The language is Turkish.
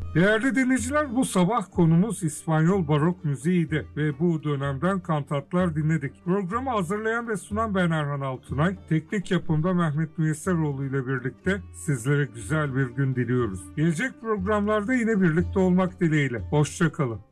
Değerli dinleyiciler, bu sabah konumuz İspanyol barok müziğiydi ve bu dönemden kantatlar dinledik. Programı hazırlayan ve sunan ben Erhan Altunay. Teknik yapımda Mehmet Müyesseroğlu ile birlikte sizlere güzel bir gün diliyoruz. Gelecek programlarda yine birlikte olmak dileğiyle. Hoşça kalın.